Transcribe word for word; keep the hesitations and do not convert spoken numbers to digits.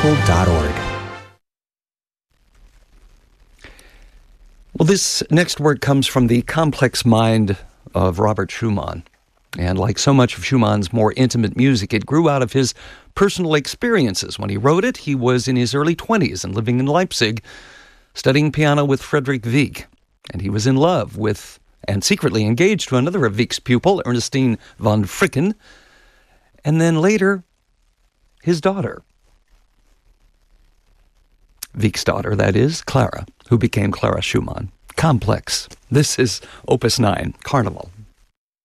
local dot org. Well, this next word comes from the complex mind of Robert Schumann. And like so much of Schumann's more intimate music, it grew out of his personal experiences. When he wrote it, he was in his early twenties and living in Leipzig, studying piano with Friedrich Wieck. And he was in love with, and secretly engaged to another of Wieck's pupil, Ernestine von Fricken, and then later, his daughter. Wieck's daughter, that is, Clara, who became Clara Schumann. Complex. This is Opus nine, Carnival.